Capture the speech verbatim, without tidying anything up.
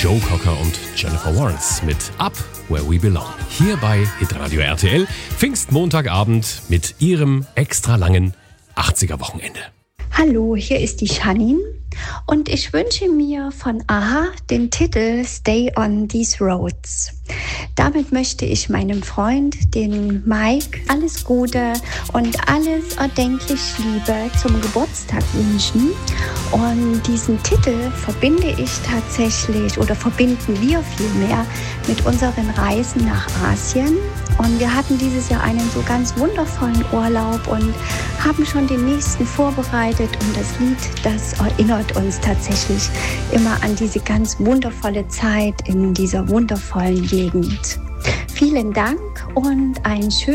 Joe Cocker und Jennifer Warnes mit Up Where We Belong. Hier bei Hitradio R T L, Pfingstmontagabend mit ihrem extra langen achtziger-Wochenende. Hallo, hier ist die Janine und ich wünsche mir von a-ha den Titel Stay on These Roads. Damit möchte ich meinem Freund, den Mike, alles Gute und alles erdenklich Liebe zum Geburtstag wünschen. Und diesen Titel verbinde ich tatsächlich oder verbinden wir vielmehr mit unseren Reisen nach Asien. Und wir hatten dieses Jahr einen so ganz wundervollen Urlaub und haben schon den nächsten vorbereitet. Und das Lied, das erinnert uns tatsächlich immer an diese ganz wundervolle Zeit in dieser wundervollen Gegend. Vielen Dank und einen schönen